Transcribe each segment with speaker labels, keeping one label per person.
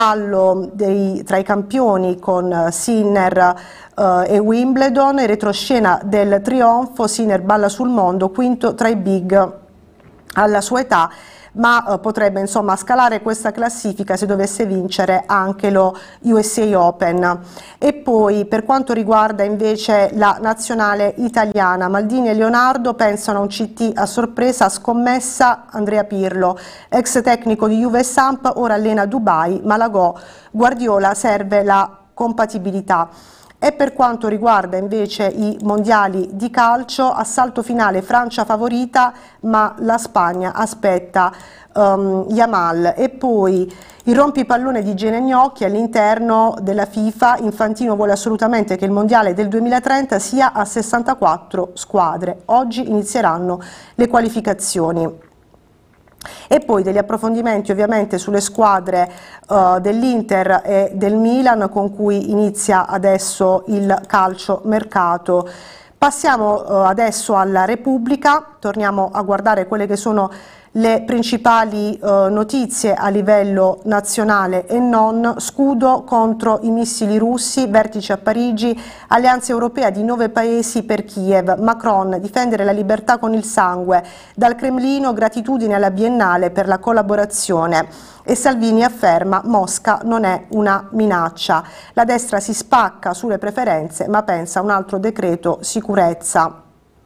Speaker 1: tra i campioni con Sinner e Wimbledon, e retroscena del trionfo. Sinner balla sul mondo, quinto tra i big alla sua età, ma potrebbe insomma scalare questa classifica se dovesse vincere anche lo USA Open. E poi per quanto riguarda invece la nazionale italiana, Maldini e Leonardo pensano a un CT a sorpresa, scommessa Andrea Pirlo, ex tecnico di Juve e Samp, ora allena a Dubai, Malagò, Guardiola, serve la compatibilità. E per quanto riguarda invece i mondiali di calcio, assalto finale, Francia favorita, ma la Spagna aspetta Yamal. E poi il rompipallone di Gene Gnocchi all'interno della FIFA. Infantino vuole assolutamente che il mondiale del 2030 sia a 64 squadre. Oggi inizieranno le qualificazioni. E poi degli approfondimenti ovviamente sulle squadre dell'Inter e del Milan, con cui inizia adesso il calciomercato. Passiamo adesso alla Repubblica, torniamo a guardare quelle che sono le principali notizie a livello nazionale e non. Scudo contro i missili russi, vertice a Parigi, alleanza europea di 9 paesi per Kiev, Macron, difendere la libertà con il sangue, dal Cremlino gratitudine alla Biennale per la collaborazione, e Salvini afferma Mosca non è una minaccia. La destra si spacca sulle preferenze ma pensa a un altro decreto sicurezza.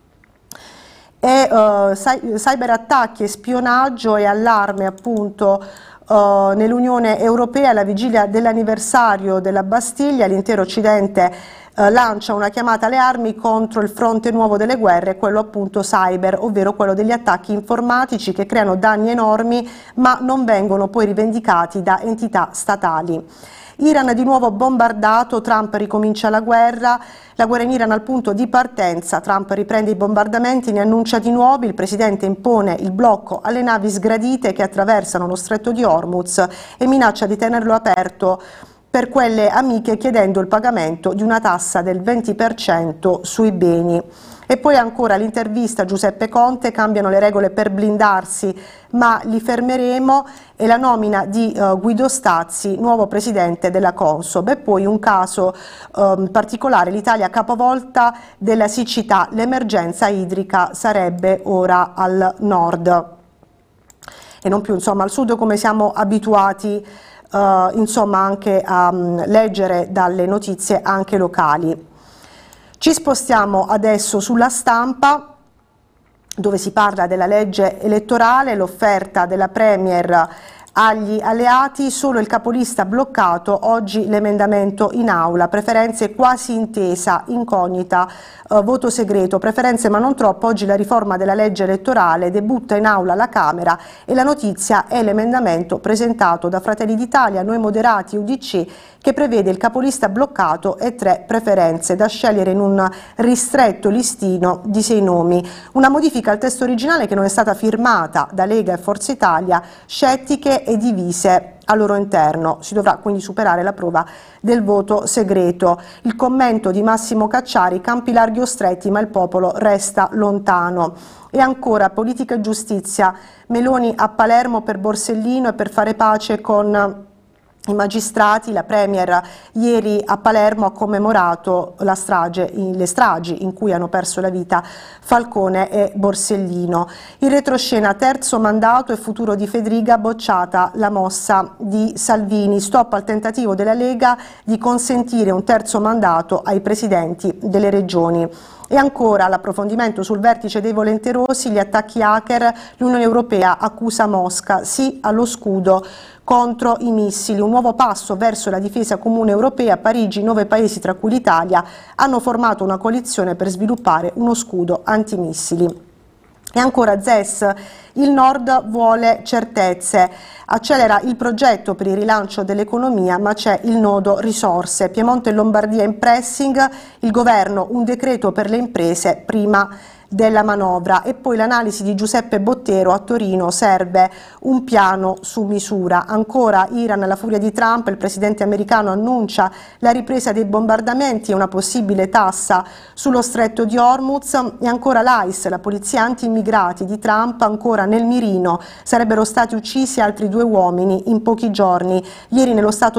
Speaker 1: E cyberattacchi e spionaggio e allarme appunto nell'Unione Europea alla vigilia dell'anniversario della Bastiglia. L'intero Occidente lancia una chiamata alle armi contro il fronte nuovo delle guerre, quello appunto cyber, ovvero quello degli attacchi informatici che creano danni enormi ma non vengono poi rivendicati da entità statali. Iran di nuovo bombardato, Trump ricomincia la guerra in Iran al punto di partenza, Trump riprende i bombardamenti, ne annuncia di nuovi, il presidente impone il blocco alle navi sgradite che attraversano lo stretto di Hormuz e minaccia di tenerlo aperto per quelle amiche, chiedendo il pagamento di una tassa del 20% sui beni. E poi ancora l'intervista a Giuseppe Conte, cambiano le regole per blindarsi ma li fermeremo, e la nomina di Guido Stazzi, nuovo presidente della Consob. E poi un caso particolare, l'Italia capovolta della siccità, l'emergenza idrica sarebbe ora al nord e non più insomma al sud come siamo abituati insomma anche a leggere dalle notizie anche locali. Ci spostiamo adesso sulla Stampa, dove si parla della legge elettorale, l'offerta della Premier agli alleati, solo il capolista bloccato, oggi l'emendamento in aula, preferenze quasi intesa, incognita, voto segreto, preferenze ma non troppo, oggi la riforma della legge elettorale debutta in aula alla Camera e la notizia è l'emendamento presentato da Fratelli d'Italia, Noi Moderati, UDC, che prevede il capolista bloccato e 3 preferenze da scegliere in un ristretto listino di 6 nomi. Una modifica al testo originale che non è stata firmata da Lega e Forza Italia, scettiche e divise al loro interno. Si dovrà quindi superare la prova del voto segreto. Il commento di Massimo Cacciari, campi larghi o stretti ma il popolo resta lontano. E ancora politica e giustizia, Meloni a Palermo per Borsellino e per fare pace con i magistrati. La Premier ieri a Palermo ha commemorato le stragi in cui hanno perso la vita Falcone e Borsellino. In retroscena, terzo mandato e futuro di Fedriga, bocciata la mossa di Salvini, stop al tentativo della Lega di consentire un terzo mandato ai presidenti delle regioni. E ancora l'approfondimento sul vertice dei volenterosi, gli attacchi hacker, l'Unione Europea accusa Mosca, sì allo scudo contro i missili, un nuovo passo verso la difesa comune europea. A Parigi 9 paesi, tra cui l'Italia, hanno formato una coalizione per sviluppare uno scudo antimissili. E ancora ZES, il Nord vuole certezze, accelera il progetto per il rilancio dell'economia ma c'è il nodo risorse, Piemonte e Lombardia in pressing, il governo un decreto per le imprese prima della manovra. E poi l'analisi di Giuseppe Bottero: a Torino serve un piano su misura. Ancora Iran, la furia di Trump, il presidente americano annuncia la ripresa dei bombardamenti e una possibile tassa sullo stretto di Hormuz. E ancora l'ICE, la polizia anti-immigrati di Trump, ancora nel mirino, sarebbero stati uccisi altri 2 uomini in pochi giorni. Ieri nello stato